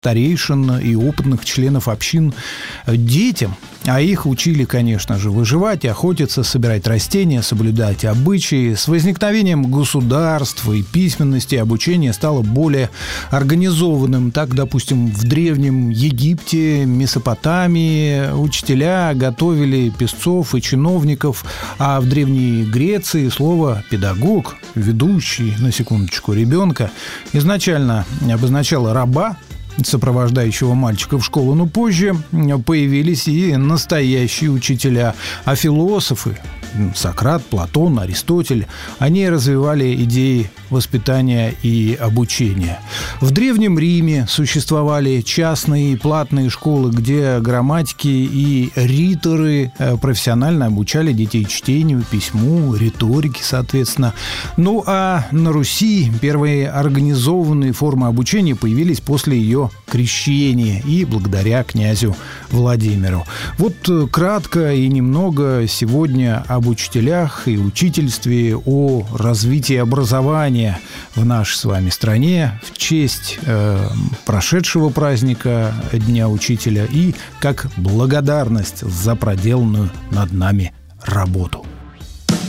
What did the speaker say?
старейшин и опытных членов общин детям. А их учили, конечно же, выживать, охотиться, собирать растения, соблюдать обычаи. С возникновением государства и письменности обучение стало более организованным. Так, допустим, в Древнем Египте, Месопотамии учителя готовили писцов и чиновников, а в Древней Греции слово «педагог», ведущий, на секундочку, ребенка, изначально обозначало раба, сопровождающего мальчика в школу, но позже появились и настоящие учителя, а философы Сократ, Платон, Аристотель, они развивали идеи воспитания и обучения. В Древнем Риме существовали частные и платные школы, где грамматики и риторы профессионально обучали детей чтению, письму, риторике, соответственно. Ну, а на Руси первые организованные формы обучения появились после ее крещения и благодаря князю Владимиру. Вот кратко и немного сегодня об учителях и учительстве, о развитии образования в нашей с вами стране в честь прошедшего праздника Дня Учителя и как благодарность за проделанную над нами работу.